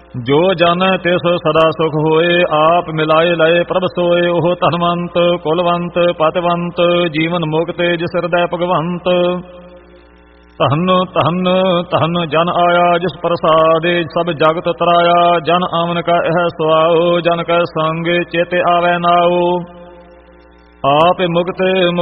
ਜੋ ਜਨ ਤਿਸ ਸਦਾ ਸੁਖ ਹੋਏ, ਆਪ ਮਿਲਾਏ ਲਏ ਪ੍ਰਭ ਸੋਏ। ਉਹ ਧਨਵੰਤ ਕੁਲਵੰਤ ਪਤਵੰਤ, ਜੀਵਨ ਮੁਕਤ ਜਿਸ ਹਿਰਦੈ ਭਗਵੰਤ। ਧਨ ਧਨ ਧਨ ਜਨ ਆਇਆ ਜਿਸ ਪ੍ਰਸਾਦੇ, ਸਭ ਜਗਤ ਤਰਾਇਆ। ਜਨ ਆਵਨ ਕਾ ਇਹ ਸੁਆਓ, ਜਨ ਕੈ ਸੰਗ ਚੇਤੇ ਆਵੈ ਨਾਓ। ਆਪ ਮੁਕਤ